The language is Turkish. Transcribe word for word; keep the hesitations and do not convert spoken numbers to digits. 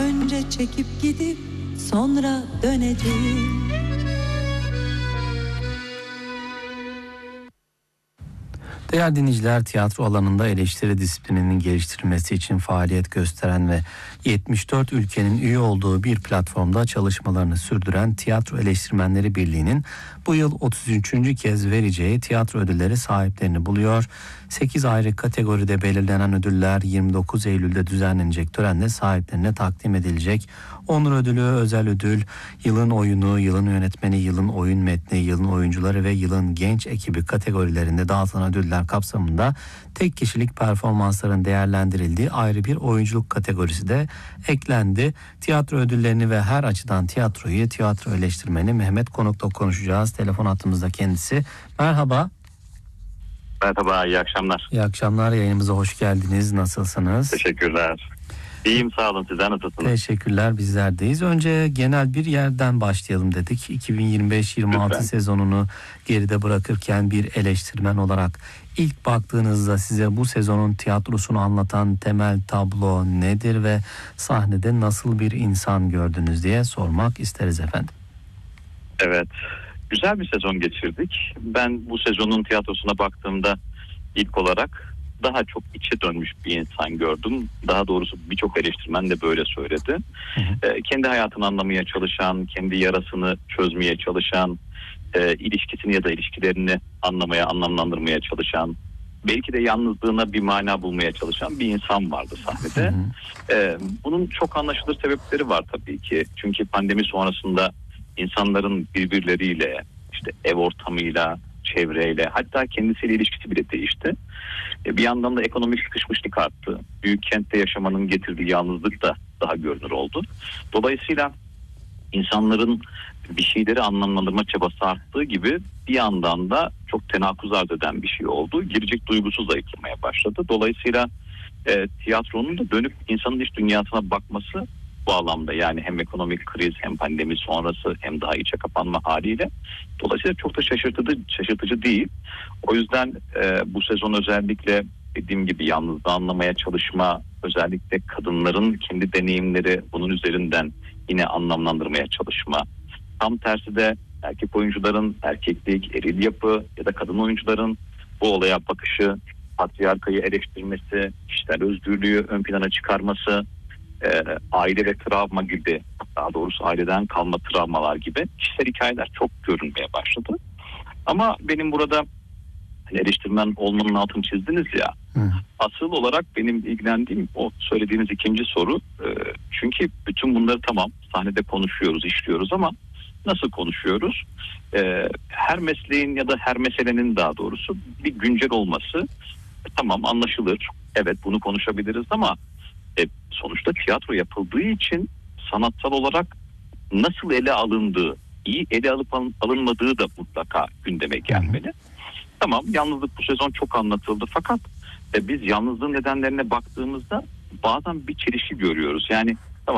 önce çekip gidip sonra döneceğim. Değerli dinleyiciler, tiyatro alanında eleştiri disiplininin geliştirilmesi için faaliyet gösteren ve yetmiş dört ülkenin üye olduğu bir platformda çalışmalarını sürdüren Tiyatro Eleştirmenleri Birliği'nin bu yıl otuz üçüncü kez vereceği tiyatro ödülleri sahiplerini buluyor. sekiz ayrı kategoride belirlenen ödüller yirmi dokuz Eylül'de düzenlenecek törenle sahiplerine takdim edilecek. Onur ödülü, özel ödül, yılın oyunu, yılın yönetmeni, yılın oyun metni, yılın oyuncuları ve yılın genç ekibi kategorilerinde dağıtılan ödüller kapsamında tek kişilik performansların değerlendirildiği ayrı bir oyunculuk kategorisi de eklendi. Tiyatro ödüllerini ve her açıdan tiyatroyu tiyatro eleştirmeni Mehmet Konuk'la konuşacağız. Telefon hattımızda kendisi. Merhaba. Merhaba, iyi akşamlar. İyi akşamlar, yayınımıza hoş geldiniz. Nasılsınız? Teşekkürler. İyiyim, sağ olun. Sizler nasılsınız? Teşekkürler, bizlerdeyiz. Önce genel bir yerden başlayalım dedik. iki bin yirmi beş yirmi altı Lütfen. Sezonunu geride bırakırken bir eleştirmen olarak ilk baktığınızda size bu sezonun tiyatrosunu anlatan temel tablo nedir ve sahnede nasıl bir insan gördünüz diye sormak isteriz efendim. Evet, güzel bir sezon geçirdik. Ben bu sezonun tiyatrosuna baktığımda ilk olarak daha çok içe dönmüş bir insan gördüm. Daha doğrusu birçok eleştirmen de böyle söyledi. Hı hı. Ee, kendi hayatını anlamaya çalışan, kendi yarasını çözmeye çalışan, e, ilişkisini ya da ilişkilerini anlamaya, anlamlandırmaya çalışan, belki de yalnızlığına bir mana bulmaya çalışan bir insan vardı sahnede. Hı hı. Ee, bunun çok anlaşılır sebepleri var tabii ki. Çünkü pandemi sonrasında insanların birbirleriyle, işte ev ortamıyla, çevreyle, hatta kendisiyle ilişkisi bile değişti. E, bir yandan da ekonomik sıkışmışlık arttı. Büyük kentte yaşamanın getirdiği yalnızlık da daha görünür oldu. Dolayısıyla insanların bir şeyleri anlamlandırma çabası arttığı gibi bir yandan da çok tenakuz arz eden bir şey oldu. Girecek duygusu zayıflamaya başladı. Dolayısıyla e, tiyatronun da dönüp insanın iç dünyasına bakması bu anlamda, yani hem ekonomik kriz hem pandemi sonrası hem daha içe kapanma haliyle, dolayısıyla çok da şaşırtıcı şaşırtıcı değil. O yüzden e, bu sezon özellikle dediğim gibi yalnızlığı anlamaya çalışma, özellikle kadınların kendi deneyimleri bunun üzerinden yine anlamlandırmaya çalışma. Tam tersi de erkek oyuncuların erkeklik, eril yapı ya da kadın oyuncuların bu olaya bakışı, patriarkayı eleştirmesi, kişisel özgürlüğü ön plana çıkarması, e, aile ve travma gibi, daha doğrusu aileden kalma travmalar gibi kişisel hikayeler çok görünmeye başladı. Ama benim burada eleştirmen olmanın altını çizdiniz ya, Hı. asıl olarak benim ilgilendiğim o söylediğiniz ikinci soru. E, çünkü bütün bunları tamam sahnede konuşuyoruz, işliyoruz ama nasıl konuşuyoruz? E, her mesleğin ya da her meselenin daha doğrusu bir güncel olması e, tamam anlaşılır. Evet, bunu konuşabiliriz ama e, sonuçta tiyatro yapıldığı için sanatsal olarak nasıl ele alındığı, iyi ele alıp alınmadığı da mutlaka gündeme gelmeli. Hı hı. Tamam, yalnızlık bu sezon çok anlatıldı fakat e, biz yalnızlığın nedenlerine baktığımızda bazen bir çelişki görüyoruz. Yani